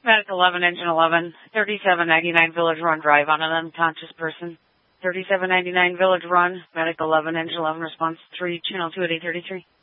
Medic 11, Engine 11, 3799 Village Run Drive on an unconscious person. 3799 Village Run, Medic 11, Engine 11, response 3, channel 2 at 833.